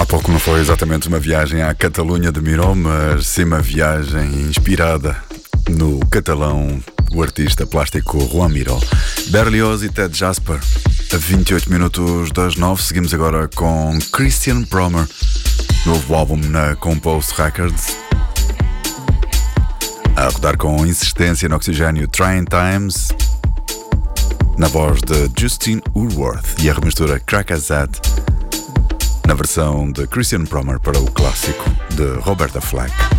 Há pouco não foi exatamente uma viagem à Catalunha de Miró, mas sim uma viagem inspirada no catalão, o artista plástico Juan Miró. Berlioz e Ted Jasper, a 28 minutos das 9. Seguimos agora com Christian Promer, novo álbum na Compulse Records, a rodar com insistência no oxigênio Trying Times, na voz de Justin Urworth, e a remistura Crackazat na versão de Christian Promer para o clássico de Roberta Flack.